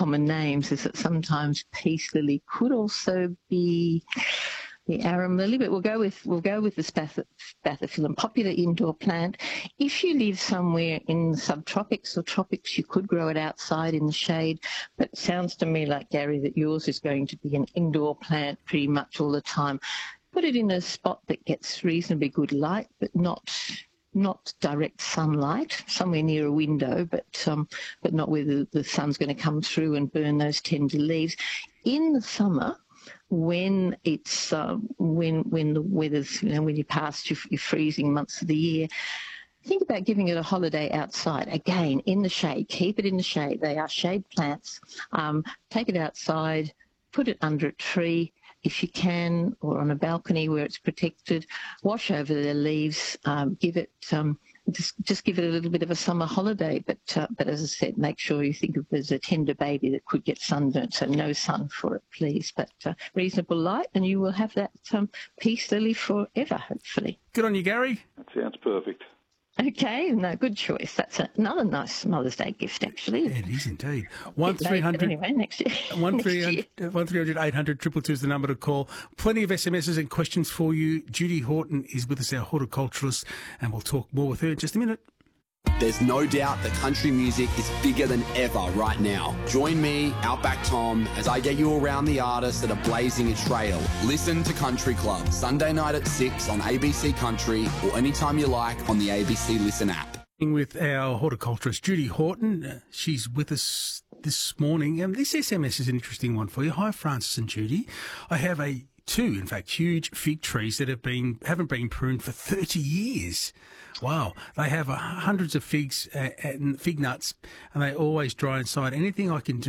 common names is that sometimes peace lily could also be the arum lily, but we'll go with the spathiphyllum, popular indoor plant. If you live somewhere in the subtropics or tropics, you could grow it outside in the shade, but it sounds to me like, Gary, that yours is going to be an indoor plant pretty much all the time. Put it in a spot that gets reasonably good light, but not direct sunlight, somewhere near a window, but not where the sun's going to come through and burn those tender leaves. In the summer, when it's when the weather's, when you're past your freezing months of the year, think about giving it a holiday outside. Again, in the shade. Keep it in the shade. They are shade plants. Take it outside, put it under a tree if you can, or on a balcony where it's protected. Wash over the leaves. Give it just give it a little bit of a summer holiday. But as I said, make sure you think of it as a tender baby that could get sunburnt. So no sun for it, please. But reasonable light, and you will have that peace lily forever, hopefully. Good on you, Gary. That sounds perfect. Okay, no, good choice. That's another nice Mother's Day gift, actually. Yeah, it is indeed. 1300 anyway, next year. 1300 800 222 is the number to call. Plenty of SMSs and questions for you. Judy Horton is with us, our horticulturalist, and we'll talk more with her in just a minute. There's no doubt that country music is bigger than ever right now. Join me, Outback Tom, as I get you around the artists that are blazing a trail. Listen to Country Club, Sunday night at 6 on ABC Country, or anytime you like on the ABC Listen app. With our horticulturist, Judy Horton. She's with us this morning. And this SMS is an interesting one for you. Hi, Francis and Judy. I have two, in fact, huge fig trees that haven't been pruned for 30 years. Wow. They have hundreds of figs and fig nuts, and they always dry inside. Anything I can do